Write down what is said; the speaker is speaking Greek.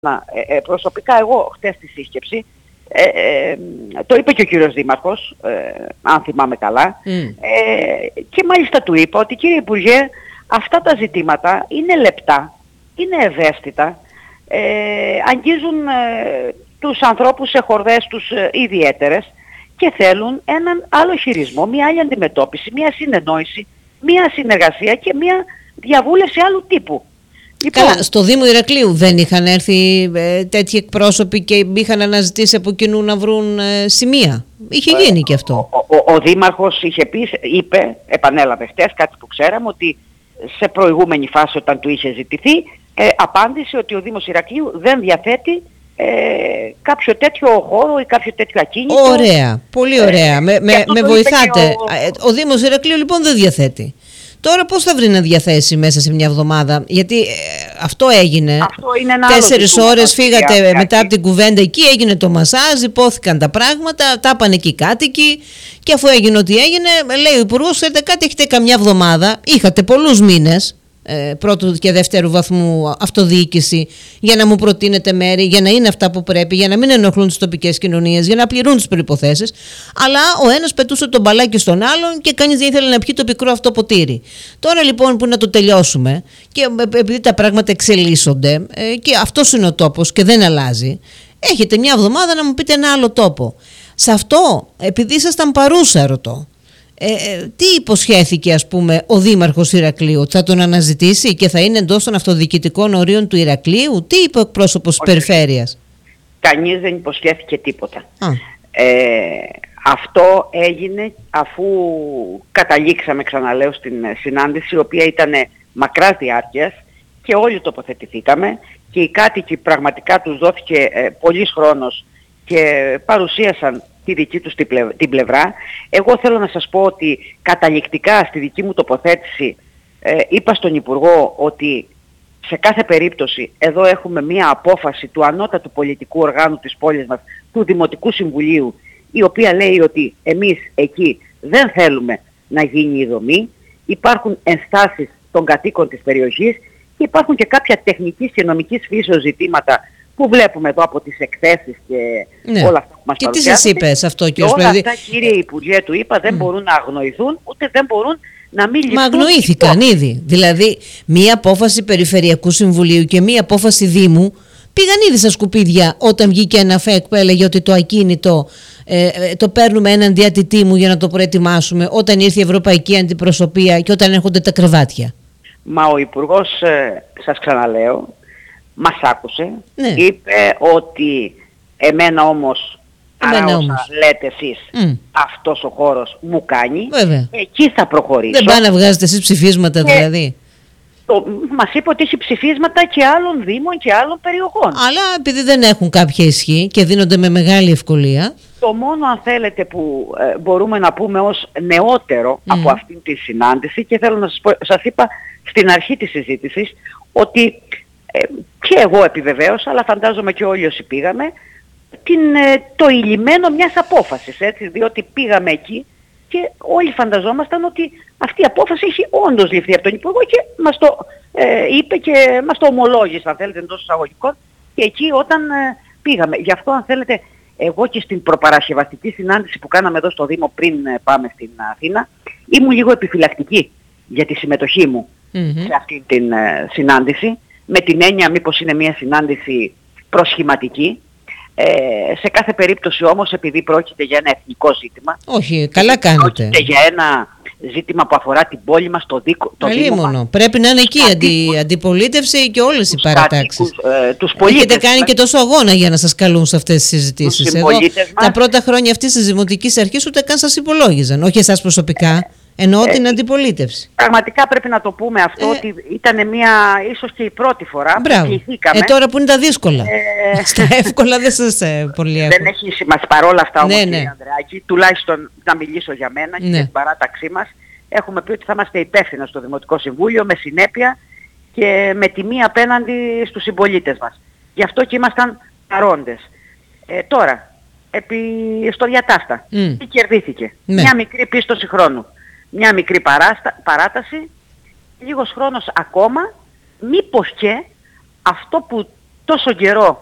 Προσωπικά εγώ χτες στη σύσκεψη, το είπε και ο κύριος Δήμαρχος, αν θυμάμαι καλά, και μάλιστα του είπα ότι κύριε Υπουργέ, αυτά τα ζητήματα είναι λεπτά, είναι ευαίσθητα, αγγίζουν τους ανθρώπους σε χορδές τους ιδιαίτερες και θέλουν έναν άλλο χειρισμό, μια άλλη αντιμετώπιση, μια συνεννόηση, μια συνεργασία και μια διαβούλευση άλλου τύπου. Λοιπόν, καλά, στο Δήμο Ηρακλείου δεν είχαν έρθει τέτοιοι εκπρόσωποι και είχαν αναζητήσει από κοινού να βρουν σημεία? Είχε γίνει και αυτό. Ο Δήμαρχος είπε, επανέλαβε χτες κάτι που ξέραμε, ότι σε προηγούμενη φάση όταν του είχε ζητηθεί, απάντησε ότι ο Δήμος Ηρακλείου δεν διαθέτει κάποιο τέτοιο χώρο ή κάποιο τέτοιο ακίνητο. Ωραία, πολύ ωραία. Με βοηθάτε. Ο Δήμος Ηρακλείου λοιπόν δεν διαθέτει. Τώρα πώς θα βρει να διαθέσει μέσα σε μια εβδομάδα? Γιατί αυτό έγινε. 4 ώρες φύγατε μετά από την κουβέντα εκεί, έγινε το μασάζ, υπόθηκαν τα πράγματα, τα είπαν εκεί οι κάτοικοι. Και αφού έγινε ό,τι έγινε, λέει ο Υπουργός, ξέρετε κάτι, έχετε καμιά εβδομάδα, είχατε πολλούς μήνες πρώτου και δεύτερου βαθμού αυτοδιοίκηση για να μου προτείνετε μέρη, για να είναι αυτά που πρέπει, για να μην ενοχλούν τις τοπικές κοινωνίες, για να πληρούν τις προϋποθέσεις. Αλλά ο ένας πετούσε τον μπαλάκι στον άλλον και κανείς δεν ήθελε να πιει το πικρό αυτό ποτήρι. Τώρα λοιπόν που να το τελειώσουμε, και επειδή τα πράγματα εξελίσσονται και αυτός είναι ο τόπος και δεν αλλάζει, έχετε μια εβδομάδα να μου πείτε ένα άλλο τόπο. Σε αυτό, επειδή ήσασταν παρούσα, ρωτώ, τι υποσχέθηκε ας πούμε ο Δήμαρχος Ηρακλείου? Θα τον αναζητήσει και θα είναι εντός των αυτοδιοικητικών ορίων του Ηρακλείου? Τι είπε ο εκπρόσωπος της περιφέρειας? Κανείς δεν υποσχέθηκε τίποτα. Αυτό έγινε αφού καταλήξαμε, ξαναλέω, στην συνάντηση, η οποία ήταν μακράς διάρκειας και όλοι τοποθετηθήκαμε και οι κάτοικοι πραγματικά τους δόθηκε πολύς χρόνος και παρουσίασαν τη δική τους την πλευρά. Εγώ θέλω να σας πω ότι καταληκτικά στη δική μου τοποθέτηση είπα στον Υπουργό ότι σε κάθε περίπτωση εδώ έχουμε μία απόφαση του ανώτατου πολιτικού οργάνου της πόλης μας, του Δημοτικού Συμβουλίου, η οποία λέει ότι εμείς εκεί δεν θέλουμε να γίνει η δομή, υπάρχουν ενστάσεις των κατοίκων της περιοχής και υπάρχουν και κάποια τεχνικής και νομικής φύσεως ζητήματα που βλέπουμε εδώ από τις εκθέσεις και όλα αυτά που μας και παρουσιάζονται. Τι σας είπε σε αυτό, και όλα αυτά, κύριε Υπουργέ, του είπα, δεν μπορούν να αγνοηθούν, ούτε δεν μπορούν να μην ληφθούν. Μα αγνοήθηκαν ήδη. Δηλαδή, μία απόφαση Περιφερειακού Συμβουλίου και μία απόφαση Δήμου πήγαν ήδη στα σκουπίδια όταν βγήκε ένα ΦΕΚ που έλεγε ότι το ακίνητο το παίρνουμε έναντι ατιτήμου για να το προετοιμάσουμε όταν ήρθε η Ευρωπαϊκή Αντιπροσωπεία και όταν έρχονται τα κρεβάτια. Μα ο Υπουργός, σας ξαναλέω, μας άκουσε, είπε ότι εμένα όμως, όσα λέτε εσείς, αυτός ο χώρος μου κάνει, εκεί θα προχωρήσω. Δεν πάνε να βγάζετε εσείς ψηφίσματα δηλαδή? Μας είπε ότι έχει ψηφίσματα και άλλων δήμων και άλλων περιοχών. Αλλά επειδή δεν έχουν κάποια ισχύ και δίνονται με μεγάλη ευκολία. Το μόνο, αν θέλετε, που μπορούμε να πούμε ως νεότερο από αυτήν τη συνάντηση, και θέλω να σας πω, σας είπα στην αρχή της συζήτησης ότι και εγώ επιβεβαίωσα, αλλά φαντάζομαι και όλοι όσοι πήγαμε, το ηλυμένο μιας απόφασης, έτσι, διότι πήγαμε εκεί και όλοι φανταζόμασταν ότι αυτή η απόφαση έχει όντως ληφθεί από τον Υπουργό και μας το είπε και μας το ομολόγησε, αν θέλετε, εντός εισαγωγικών, και εκεί όταν πήγαμε. Γι' αυτό, αν θέλετε, εγώ και στην προπαρασκευαστική συνάντηση που κάναμε εδώ στο Δήμο πριν πάμε στην Αθήνα, ήμουν λίγο επιφυλακτική για τη συμμετοχή μου σε αυτή την συνάντηση, με την έννοια μήπως είναι μια συνάντηση προσχηματική. Σε κάθε περίπτωση όμως, επειδή πρόκειται για ένα εθνικό ζήτημα. Όχι, καλά κάνετε. Πρόκειται για ένα ζήτημα που αφορά την πόλη μας, το Δήμο μας. Πρέπει να είναι εκεί η αντιπολίτευση και όλες οι παρατάξεις. Τους πολίτες. Έχετε κάνει και τόσο αγώνα για να σας καλούν σε αυτές τις συζητήσεις. Εγώ τα πρώτα χρόνια αυτής της Δημοτικής Αρχής ούτε καν σας υπολόγιζαν. Όχι εσάς προσωπικά. Εννοώ την αντιπολίτευση. Πραγματικά πρέπει να το πούμε αυτό, ότι ήταν ίσως και η πρώτη φορά που κληθήκαμε. Τώρα που είναι τα δύσκολα. Στα εύκολα δεν σας πολύ εύκολα. Δεν έχει σημασία παρόλα αυτά όμως, κύριε Ανδρεάκη, τουλάχιστον να μιλήσω για μένα και για την παράταξή μας. Έχουμε πει ότι θα είμαστε υπεύθυνοι στο Δημοτικό Συμβούλιο, με συνέπεια και με τιμή απέναντι στους συμπολίτες μας. Γι' αυτό και ήμασταν παρόντες. Τώρα, στο διατάστα, τι κερδίθηκε? Μια μικρή πίστοση χρόνου. Μια μικρή παράταση, λίγος χρόνος ακόμα, μήπως και αυτό που τόσο καιρό